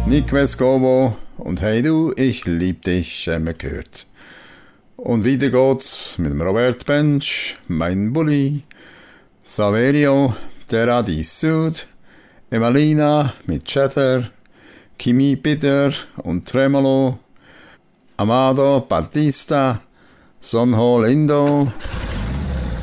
Nick Vescovo und Hey du, ich lieb dich, haben wir gehört. Und weiter geht's mit dem Robert Bench, Mein Bulli, Saverio, Terra di Sud, Emalina mit Chatter, Kimi Bitter und Tremolo, Amado Battista, Sonho Lindo,